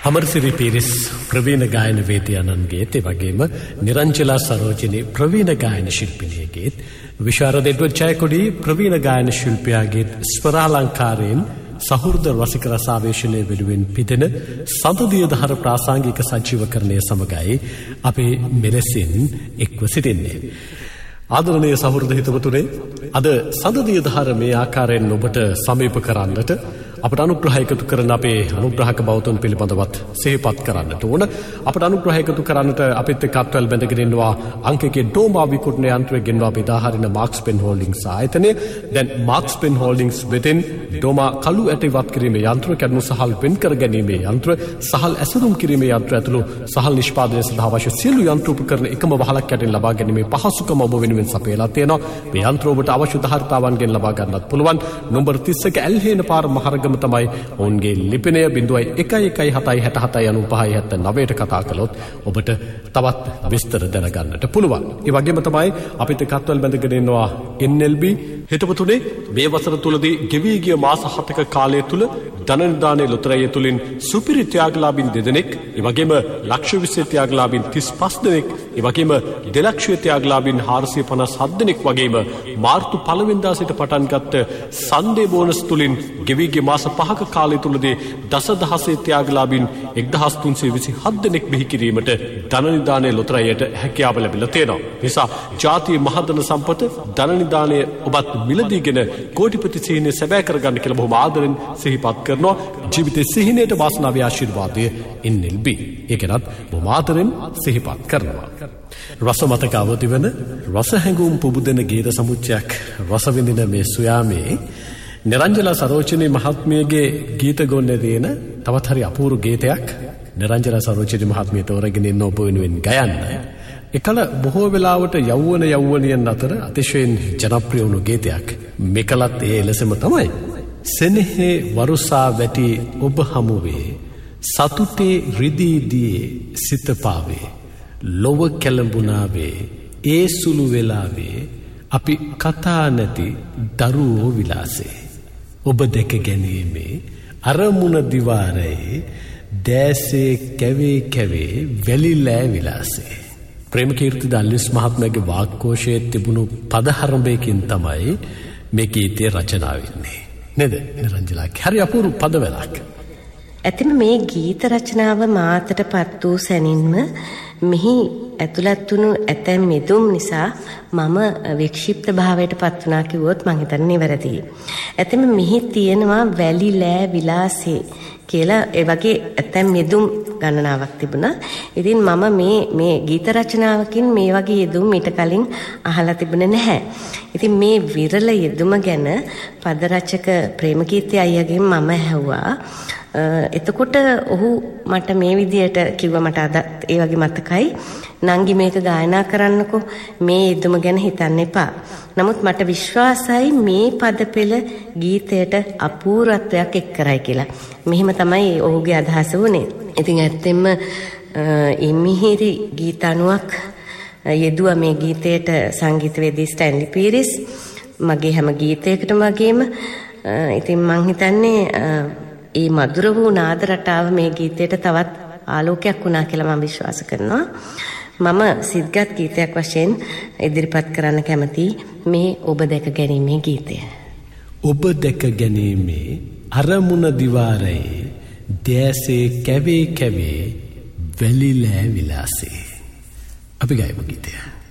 අමරසිරි පීරිස් ප්‍රවීණ ගායන වේදිකානන්ගේත් ඒ වගේම නිරංජලා සරෝජිනී ප්‍රවීණ ගායන ශිල්පිනියගේත් විශාරද එඩ්වඩ් ජයකොඩි ප්‍රවීණ ගායන ශිල්පියාගේත් ස්වරාලංකාරයෙන් සහෘද රසික රසාවේශනයේ වෙනුවෙන් පිදෙන සඳදිය දහර ප්‍රාසංගික සජීවකරණය සමගයි අපේ මෙලෙසින් එක්ව සිටින්නේ. ආදරණීය සහෘද හිතවතුනි, අද සඳදිය දහර මේ ආකාරයෙන් ඔබට සමීප කරන්නට අපට අනුග්‍රහ එකතු කරන අපේ අනුග්‍රහක බෞතුන් පිළිබඳවත් සිහිපත් කරන්නට ඕන. අපට අනුග්‍රහ එකතු කරන්නට අපිත් එක්ක අත්වැල් බැඳගෙන ඉන්නවා අංකකේ ඩෝමා විකුණන යන්ත්‍රය ගෙන්වා බෙදාහරින මාක්ස් පෙන් හෝල්ඩින්ග්ස් ආයතනය. දැන් මාක්ස් පෙන් හෝල්ඩින්ග්ස් වෙතින් ඩෝමා කළු ඇටි වත් කිරීමේ යන්ත්‍ර, කැඩුණු සහල් වෙන් කර ගැනීමේ යන්ත්‍ර, සහල් ඇසුරුම් කිරීමේ යන්ත්‍ර ඇතුළු සහල් නිෂ්පාදනය සඳහා අවශ්‍ය සියලු යන්ත්‍ර උපකරණ එකම වහලක් යටින් ලබා ගැනීමේ පහසුකම ඔබ වෙනුවෙන් සපයලා තියෙනවා. මේ යන්ත්‍ර ඔබට අවශ්‍ය ධාරිතාවන්ගෙන් ලබා ගන්නත් පුළුවන්. නම්බර 31 ඇල්හේන පාර මහරගම තමයි ඔවුන්ගේ ලිපිනය 0116779579ට කතා කළොත් ඔබට තවත් විස්තර දැනගන්නට පුළුවන්. ඒ වගේම තමයි අපිට කත්වල බැඳගෙන ඉන්නවා NLB. හිතවතුනේ, මේ වසර තුලදී ගෙවී ගිය මාස 7ක කාලය තුල ධනනිදානයේ ලොතරැය තුලින් සුපිරි ත්‍යාගලාභීන් 2 දෙනෙක්, ඒ වගේම ලක්ෂ 20 ත්‍යාගලාභීන් 35 දෙනෙක්, ඒ වගේම 2 ලක්ෂ ත්‍යාගලාභීන් 457 දෙනෙක් වගේම මාර්තු 1 වෙනිදා සිට පටන් ගත්ත සන්දේ බෝනස් තුලින් ගෙවී ගිය මාස 5ක කාලය තුලදී දසදහසේ ත්‍යාගලාභීන් 1327 දෙනෙක් බිහි කිරීමට ධනනිදානයේ ලොතරැයට හැකියාව ලැබිලා තියෙනවා. නිසා ජාතිය මහදන සම්පත ධනනිදානයේ ඔබත් මිලදීගෙන කෝටිපති සිහිනය සැබෑ කරගන්න කියලා බොහොම ආදරෙන් සිහිපත් කරනවා. ජීවිතයේ සිහිනයට වාසනාවේ ආශිර්වාදය NLB. ඒකනත් බොහොම ආදරෙන් සිහිපත් කරනවා. රස මතක අවදි වෙන රස හැඟුම් පුබුදෙන ගීත සමුච්චයක් රස විඳින මේ සුයාමේ නිරංජලා සරෝජිනී මහත්මියගේ ගීත ගොන්නේ තියෙන තවත් හරි අපූර්ව ගීතයක් නිරංජලා සරෝජිනී මහත්මිය තෝරගෙන ඉන්න ඔබ වෙනුවෙන් ගයන්න. එකල බොහෝ වෙලාවට යෞවනියන් අතර අතිශයින් ජනප්‍රිය වුණු ගීතයක්. මේකලත් ඒ ලෙසම තමයි. සෙනෙහේ වරුසා වැටි ඔබ හමුවේ, සතුටේ රිදී දියේ සිත පාවේ, ලොව කැළඹුණාවේ ඒ සුළු වෙලාවේ අපි කතා නැති දරුවෝ විලාසේ. ඔබ දැක ගැනීමේ අරමුණ දිවාරයේ දැසේ කැවේ කැවේ වැලිලෑ විලාසේ. ප්‍රේමකීර්ති දල්විස් මහත්මයාගේ වාක්කෝෂයේ තිබුණු පදහරඹයකින් තමයි මේ ගීතය රචනා වෙන්නේ. නේද නිරංජලා? හරි අපූර්ව පදවලක්. ඇතිම මේ ගීත රචනාව මාතටපත් වූ සැනින්ම මෙහි ඇතුළත් වුණු ඇතැම් මෙදුම් නිසා මම වික්ෂිප්ත භාවයට පත් වුණා කිව්වොත් මං හිතන්නේ නිවැරදියි. ඇතැම් මෙහි තියෙනවා වැලිලෑ විලාසේ කියලා ඒ වගේ ඇතැම් යෙදුම් ගණනාවක් තිබුණා. ඉතින් මම මේ ගීත රචනාවකින් මේ වගේ යෙදුම් ඊට කලින් අහලා තිබුණේ නැහැ. ඉතින් මේ විරල යෙදුම ගැන පද රචක ප්‍රේමකීර්ති අයියාගෙන් මම ඇහුවා. එතකොට ඔහු මට මේ විදියට කිව්වා, මට අද ඒ වගේ මතකයි, නංගි මේක ගායනා කරන්නකෝ, මේ යෙදුම ගැන හිතන්න එපා. නමුත් මට විශ්වාසයි මේ පද පෙළ ගීතයට අපූර්වත්වයක් එක් කරයි කියලා. මෙහෙම තමයි ඔහුගේ අදහස වුණේ. ඉතින් ඇත්තෙන්ම ඉමිහිරි ගීතණුවක් යෙදුවා මේ ගීතයට සංගීතවේදී ස්ටැන්ලි පීරිස්. මගේ හැම ගීතයකටම වගේම ඉතින් මං හිතන්නේ ඒ මధుර වූ නාද රටාව මේ ගීතයට තවත් ආලෝකයක් වුණා කියලා මම විශ්වාස කරනවා. මම සිද්ගත් ගීතයක් වශයෙන් ඉදිරිපත් කරන්න කැමතියි මේ ඔබ දැක ගැනීමේ ගීතය. ඔබ දැක ගැනීමේ අරමුණ දිවාරයේ දැසේ කැවේ කැවේ වැලිලෑ විලාසේ. අපි ගායමු ගීතය.